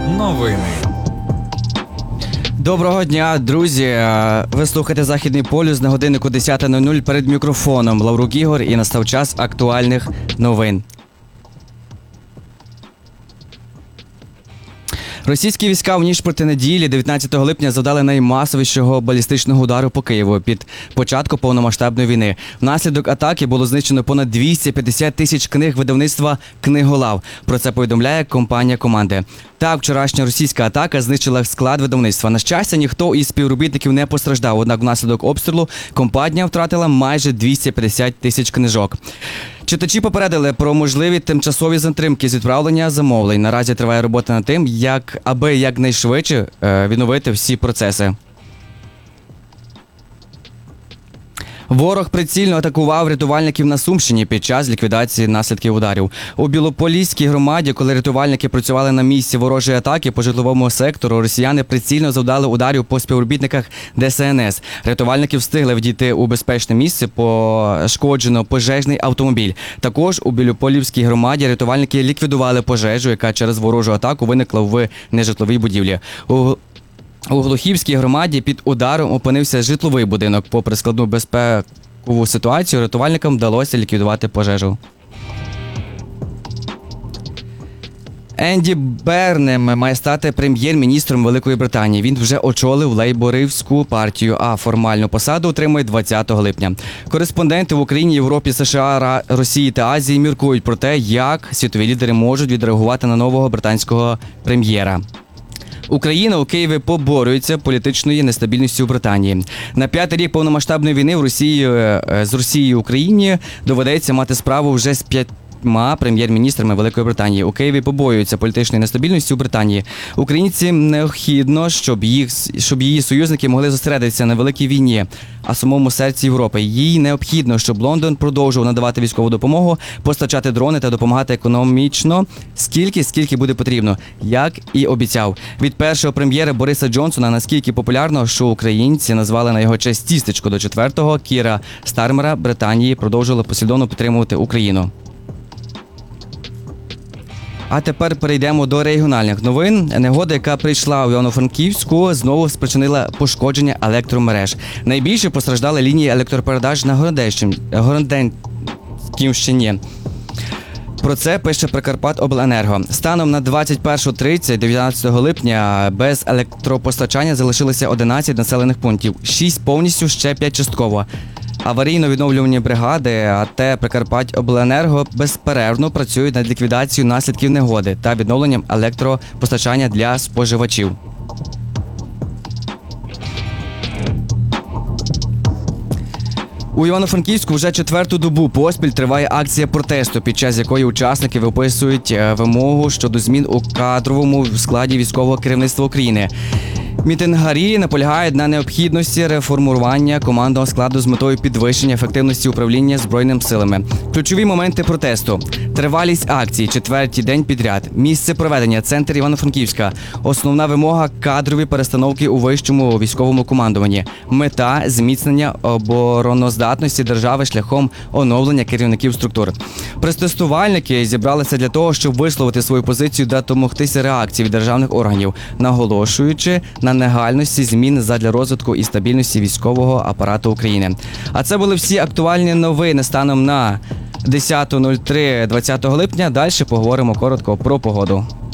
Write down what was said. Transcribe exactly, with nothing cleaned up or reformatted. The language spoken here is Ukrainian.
Новини. Доброго дня, друзі! Ви слухаєте «Західний полюс» на годиннику десята нуль нуль. Перед мікрофоном Лаврук Ігор, і настав час актуальних новин. Російські війська в ніч проти неділі, дев'ятнадцятого липня, завдали наймасовішого балістичного удару по Києву під початку повномасштабної війни. Внаслідок атаки було знищено понад двісті п'ятдесят тисяч книг видавництва «Книголав». Про це повідомляє компанія «Команди». Так, вчорашня російська атака знищила склад видавництва. На щастя, ніхто із співробітників не постраждав, однак внаслідок обстрілу компанія втратила майже двісті п'ятдесят тисяч книжок. Читачі попередили про можливі тимчасові затримки з відправлення замовлень. Наразі триває робота над тим, як аби якнайшвидше е, відновити всі процеси. Ворог прицільно атакував рятувальників на Сумщині під час ліквідації наслідків ударів. У Білополіській громаді, коли рятувальники працювали на місці ворожої атаки по житловому сектору, росіяни прицільно завдали ударів по співробітниках Де Ес Ен Ес. Рятувальники встигли вдійти у безпечне місце, пошкоджено пожежний автомобіль. Також у Білополівській громаді рятувальники ліквідували пожежу, яка через ворожу атаку виникла в нежитловій будівлі. У У Глухівській громаді під ударом опинився житловий будинок. Попри складну безпекову ситуацію, рятувальникам вдалося ліквідувати пожежу. Енді Бернем має стати прем'єр-міністром Великої Британії. Він вже очолив лейбористську партію, а формальну посаду отримає двадцятого липня. Кореспонденти в Україні, Європі, США, Росії та Азії міркують про те, як світові лідери можуть відреагувати на нового британського прем'єра. Україна у Києві поборюється політичною нестабільністю в Британії. На п'ятий рік повномасштабної війни в Росії, з Росією Україні доведеться мати справу вже з п'ятьма прем'єр-міністрами Великої Британії. У Києві побоюються політичної нестабільності у Британії. Українцям необхідно, щоб, їх, щоб її союзники могли зосередитися на великій війні, а самому серці Європи. Їй необхідно, щоб Лондон продовжував надавати військову допомогу, постачати дрони та допомагати економічно, скільки, скільки буде потрібно, як і обіцяв. Від першого прем'єра Бориса Джонсона наскільки популярно, що українці назвали на його честь тістечко, до четвертого Кіра Стармера Британії продовжували послідовно підтримувати Україну. А тепер перейдемо до регіональних новин. Негода, яка прийшла у Івано-Франківську, знову спричинила пошкодження електромереж. Найбільше постраждали лінії електропередач на Городенківщині. Про це пише Прикарпатобленерго. Станом на двадцять першу тридцять дев'ятнадцятого липня без електропостачання залишилося одинадцять населених пунктів, шість повністю, ще п'ять частково. Аварійно-відновлювальні бригади АТ Прикарпатобленерго безперервно працюють над ліквідацією наслідків негоди та відновленням електропостачання для споживачів. У Івано-Франківську вже четверту добу поспіль триває акція протесту, під час якої учасники виписують вимогу щодо змін у кадровому складі військового керівництва України. Мітингарі наполягають на необхідності реформування командного складу з метою підвищення ефективності управління Збройними силами. Ключові моменти протесту. Тривалість акції – четвертий день підряд. Місце проведення – центр Івано-Франківська. Основна вимога – кадрові перестановки у вищому військовому командуванні. Мета – зміцнення обороноздатності держави шляхом оновлення керівників структур. Протестувальники зібралися для того, щоб висловити свою позицію та домогтися реакції від державних органів, наголошуючи на негайності змін задля розвитку і стабільності військового апарату України. А це були всі актуальні новини станом на десята нуль три двадцятого липня. Далі поговоримо коротко про погоду.